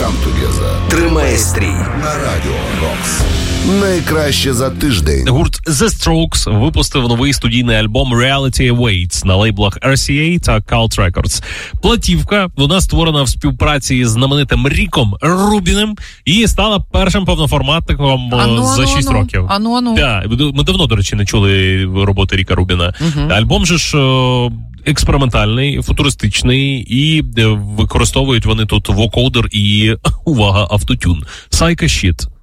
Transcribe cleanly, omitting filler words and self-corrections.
Come Together. Тримає стрій На радіо Рокс. Найкраще за тиждень. Гурт The Strokes випустив новий студійний альбом Reality Awaits на лейблах RCA та Cult Records. Платівка, вона створена в співпраці з знаменитим Ріком Рубіним і стала першим повноформатником за 6 років. Да, ми давно, до речі, не чули роботи Ріка Рубіна. Альбом же ж експериментальний, футуристичний, і використовують вони тут вокодер і, увага, автотюн. Psycho Shit.